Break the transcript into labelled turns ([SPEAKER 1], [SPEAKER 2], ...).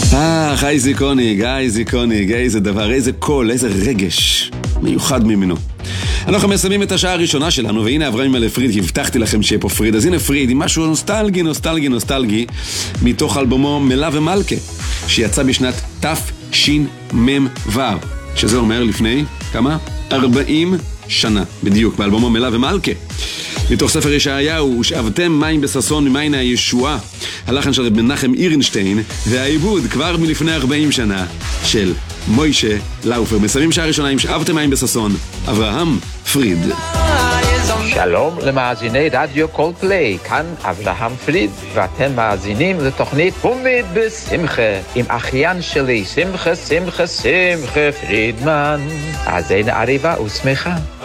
[SPEAKER 1] חי זיקוניג, איזה דבר, איזה קול, איזה רגש מיוחד ממנו. אנחנו מסיימים את השעה הראשונה שלנו, והנה אברהם מלא פריד, הבטחתי לכם שיהיה פה פריד, אז הנה פריד עם משהו נוסטלגי מתוך אלבומו מלה ומלכה, שיצא בשנת תשמ"ו, שזה אומר לפני כמה? 40 שנה בדיוק, באלבומו מלה ומלכה, מתוך ספר ישעיהו, ושאבתם מים בששון ממעין הישועה, הלחן של רב מנחם אירנשטיין, והעיבוד כבר מלפני 40 שנה של מוישה לאופר. מסיימים שעה ראשונה עם שאבתם מים בששון, אברהם פריד.
[SPEAKER 2] שלום למאזיני רדיו קול פליי, כאן אברהם פריד, ואתם מאזינים לתוכנית תמיד בשמחה, עם אחיין שלי, שמחה פרידמן. אז אין עריבה ושמחה.